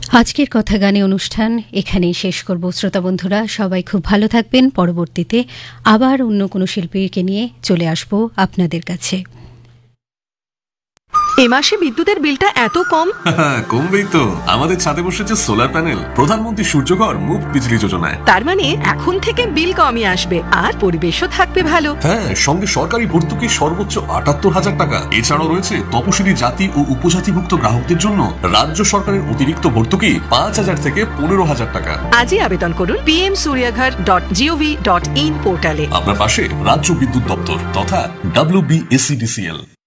আজকের কথা গানে অনুষ্ঠান এখানেই শেষ করব। শ্রোতা বন্ধুরা সবাই খুব ভালো থাকবেন। পরবর্তীতে আবার অন্য কোনো শিল্পীকে নিয়ে চলে আসব আপনাদের কাছে। এ মাসে বিদ্যুতের বিলটা এত কম? কমবেই তো, আমাদের ছাদে বসেছে সোলার প্যানেল, প্রধানমন্ত্রী সূর্যঘর মুফট বিজলি যোজনায়। তার মানে এখন থেকে বিল কমই আসবে আর পরিবেশও থাকবে ভালো। হ্যাঁ, সঙ্গে সরকারি ভর্তুকি সর্বোচ্চ ৭৮,০০০ টাকা। এছাড়াও রয়েছে তপশিলি জাতি ও উপজাতিভুক্ত গ্রাহকদের জন্য রাজ্য সরকারের অতিরিক্ত ভর্তুকি ৫,০০০ থেকে ১৫,০০০ টাকা। আজই আবেদন করুন pmsuryaghar.gov.in পোর্টালে। আপনার পাশে রাজ্য বিদ্যুৎ দপ্তর তথা WBSEDCL।